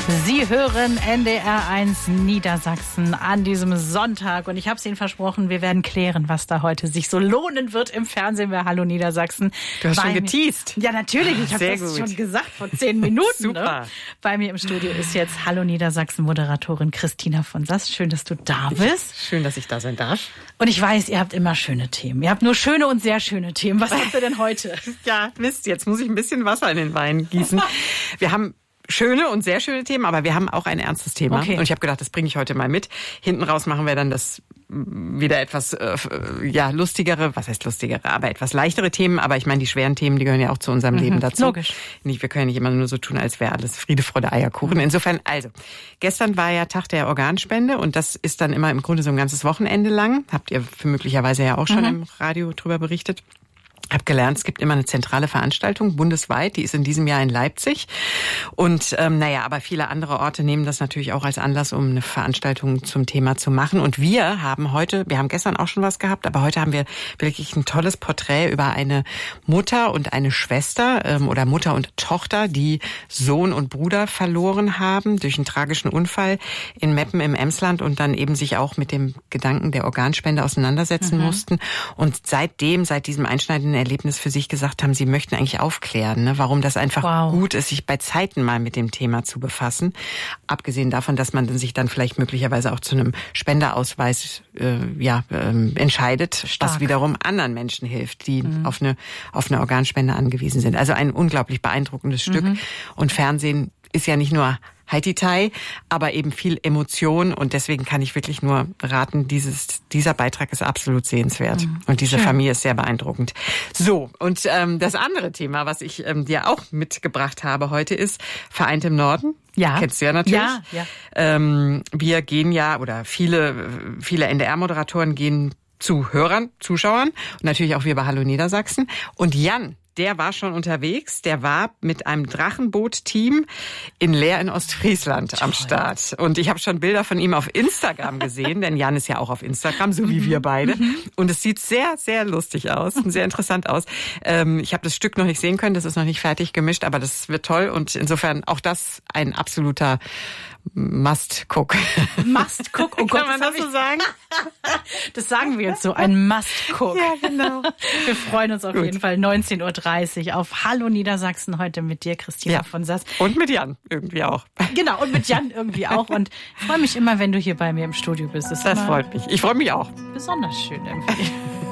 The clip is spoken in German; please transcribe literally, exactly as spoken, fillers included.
Sie hören N D R eins Niedersachsen an diesem Sonntag und ich habe es Ihnen versprochen, wir werden klären, was da heute sich so lohnen wird im Fernsehen bei Hallo Niedersachsen. Du hast bei schon mir, geteased. Ja, natürlich, ich habe das gut. schon gesagt vor zehn Minuten. Super. Ne? Bei mir im Studio ist jetzt Hallo Niedersachsen Moderatorin Christina von Sass. Schön, dass du da bist. Schön, dass ich da sein darf. Und ich weiß, ihr habt immer schöne Themen. Ihr habt nur schöne und sehr schöne Themen. Was habt ihr denn heute? Ja, Mist, jetzt muss ich ein bisschen Wasser in den Wein gießen. Wir haben schöne und sehr schöne Themen, aber wir haben auch ein ernstes Thema. Okay. Und ich habe gedacht, das bringe ich heute mal mit. Hinten raus machen wir dann das wieder etwas äh, ja lustigere, was heißt lustigere, aber etwas leichtere Themen. Aber ich meine, die schweren Themen, die gehören ja auch zu unserem mhm, Leben dazu. Logisch. Nicht, wir können ja nicht immer nur so tun, als wäre alles Friede, Freude, Eierkuchen. Insofern, also, gestern war ja Tag der Organspende und das ist dann immer im Grunde so ein ganzes Wochenende lang. Habt ihr für möglicherweise ja auch schon mhm. im Radio drüber berichtet. Ich habe gelernt, es gibt immer eine zentrale Veranstaltung bundesweit, die ist in diesem Jahr in Leipzig. Und ähm, naja, aber viele andere Orte nehmen das natürlich auch als Anlass, um eine Veranstaltung zum Thema zu machen. Und wir haben heute, wir haben gestern auch schon was gehabt, aber heute haben wir wirklich ein tolles Porträt über eine Mutter und eine Schwester ähm, oder Mutter und Tochter, die Sohn und Bruder verloren haben durch einen tragischen Unfall in Meppen im Emsland und dann eben sich auch mit dem Gedanken der Organspende auseinandersetzen mhm. mussten. Und seitdem, seit diesem einschneidenden Erlebnis für sich gesagt haben, sie möchten eigentlich aufklären, ne, warum das einfach wow. gut ist, sich bei Zeiten mal mit dem Thema zu befassen. Abgesehen davon, dass man sich dann vielleicht möglicherweise auch zu einem Spenderausweis äh, ja, äh, entscheidet, Stark. was wiederum anderen Menschen hilft, die mhm. auf eine auf eine Organspende angewiesen sind. Also ein unglaublich beeindruckendes Stück. Mhm. Und Fernsehen ist ja nicht nur Haiti-Tai, aber eben viel Emotion und deswegen kann ich wirklich nur raten, dieses, dieser Beitrag ist absolut sehenswert mhm. und diese Schön. Familie ist sehr beeindruckend. So, und ähm, das andere Thema, was ich ähm, dir auch mitgebracht habe heute ist Vereint im Norden. Ja. Kennst du ja natürlich. Ja, ja. Ähm, wir gehen ja, oder viele, viele N D R-Moderatoren gehen zu Hörern, Zuschauern und natürlich auch wir bei Hallo Niedersachsen. Und Jan, der war schon unterwegs. Der war mit einem Drachenboot-Team in Leer in Ostfriesland Toll. am Start. Und ich habe schon Bilder von ihm auf Instagram gesehen, denn Jan ist ja auch auf Instagram, so wie wir beide. Und es sieht sehr, sehr lustig aus und sehr interessant aus. Ähm, ich habe das Stück noch nicht sehen können, das ist noch nicht fertig gemischt, aber das wird toll. Und insofern auch das ein absoluter Must-Cook. Must-Cook, oh Gott, kann man das, das so sagen? Das sagen wir jetzt so, ein Must-Cook. Ja, genau. Wir freuen uns auf Gut. jeden Fall neunzehn Uhr dreißig auf Hallo Niedersachsen heute mit dir, Christina ja. von Sass. Und mit Jan irgendwie auch. Genau, und mit Jan irgendwie auch. Und ich freue mich immer, wenn du hier bei mir im Studio bist. Das, das freut mich. Ich freue mich auch. Besonders schön irgendwie.